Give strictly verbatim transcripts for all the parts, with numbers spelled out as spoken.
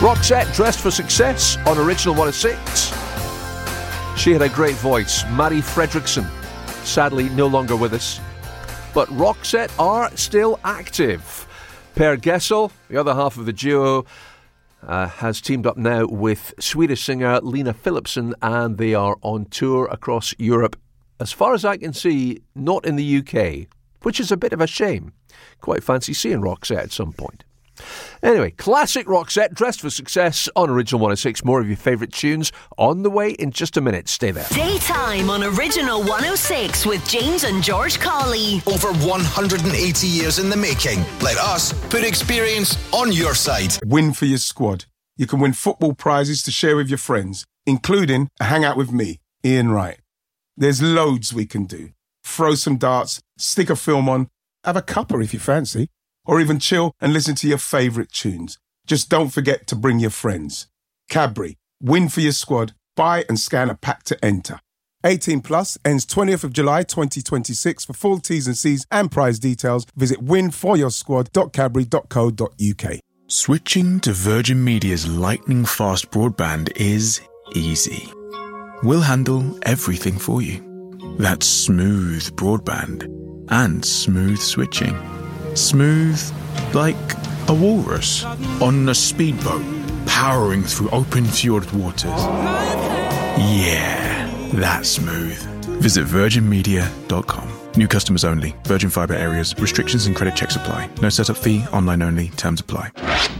Roxette, Dressed for Success on Original one oh six. She had a great voice. Mari Fredriksson, sadly no longer with us. But Roxette are still active. Per Gessel, the other half of the duo, uh, has teamed up now with Swedish singer Lena Philipsson, and they are on tour across Europe. As far as I can see, not in the U K, which is a bit of a shame. Quite fancy seeing Roxette at some point. Anyway, classic Roxette, Dressed for Success on Original one oh six. More of your favourite tunes on the way in just a minute. Stay there. Daytime on Original one oh six with James and George Colley. Over one hundred eighty years in the making. Let us put experience on your side. Win for your squad. You can win football prizes to share with your friends, including a hangout with me, Ian Wright. There's loads we can do. Throw some darts, stick a film on, have a cuppa if you fancy, or even chill and listen to your favourite tunes. Just don't forget to bring your friends. Cadbury, win for your squad. Buy and scan a pack to enter. eighteen plus, ends twentieth of July twenty twenty-six. For full T's and C's and prize details, visit win for your squad dot cadbury dot co dot uk. Switching to Virgin Media's lightning-fast broadband is easy. We'll handle everything for you. That's smooth broadband and smooth switching. Smooth like a walrus on a speedboat powering through open fjord waters. Yeah, that's smooth. Visit virgin media dot com. New customers only. Virgin Fibre areas. Restrictions and credit checks apply. No setup fee. Online only. Terms apply.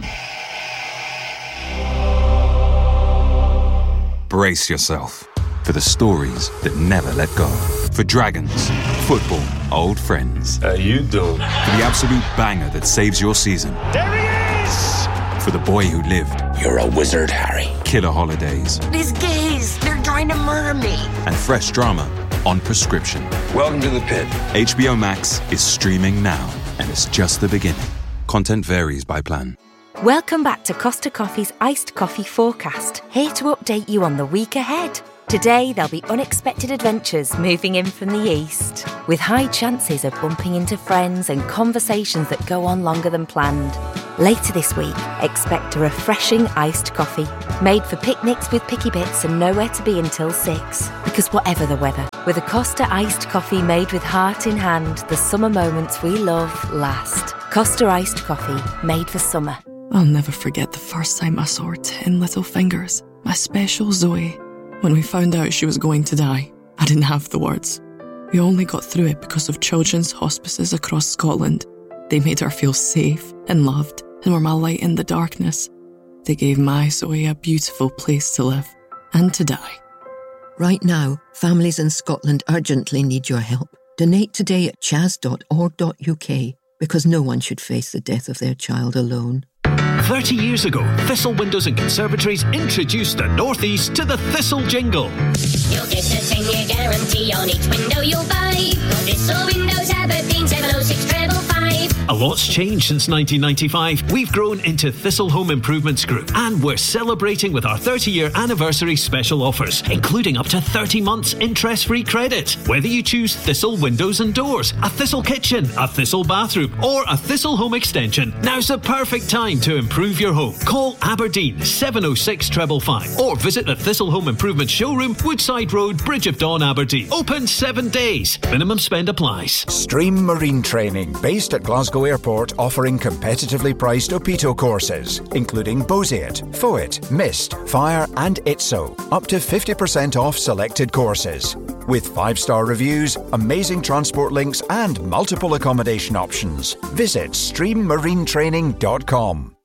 Brace yourself for the stories that never let go. For dragons, football, old friends. How you doing? For the absolute banger that saves your season. There he is! For the boy who lived. You're a wizard, Harry. Killer holidays. These gays, they're trying to murder me. And fresh drama on prescription. Welcome to the pit. H B O Max is streaming now, and it's just the beginning. Content varies by plan. Welcome back to Costa Coffee's Iced Coffee Forecast, here to update you on the week ahead. Today, there'll be unexpected adventures moving in from the east, with high chances of bumping into friends and conversations that go on longer than planned. Later this week, expect a refreshing iced coffee, made for picnics with picky bits and nowhere to be until six. Because whatever the weather, with a Costa iced coffee made with heart in hand, the summer moments we love last. Costa iced coffee, made for summer. I'll never forget the first time I saw her ten little fingers, my special Zoe. When we found out she was going to die, I didn't have the words. We only got through it because of children's hospices across Scotland. They made her feel safe and loved and were my light in the darkness. They gave my Zoe a beautiful place to live and to die. Right now, families in Scotland urgently need your help. Donate today at chas dot org dot uk because no one should face the death of their child alone. thirty years ago, Thistle Windows and Conservatories introduced the North East to the Thistle Jingle. You'll get a ten-year guarantee on each window you'll buy. Thistle Windows, Aberdeen, seven oh six five five. A lot's changed since nineteen ninety-five. We've grown into Thistle Home Improvements Group, and we're celebrating with our thirty-year anniversary special offers, including up to thirty months interest-free credit. Whether you choose Thistle Windows and Doors, a Thistle Kitchen, a Thistle Bathroom, or a Thistle Home Extension, now's the perfect time to improve your home. Call Aberdeen seven oh six five five or visit the Thistle Home Improvement Showroom, Woodside Road, Bridge of Dawn, Aberdeen. Open seven days. Minimum spend applies. Stream Marine Training, based at Glasgow Airport, offering competitively priced O P T O courses, including Bosiet, FOIT, MIST, FIRE and I T S O. Up to fifty percent off selected courses. With five-star reviews, amazing transport links and multiple accommodation options. Visit stream marine training dot com.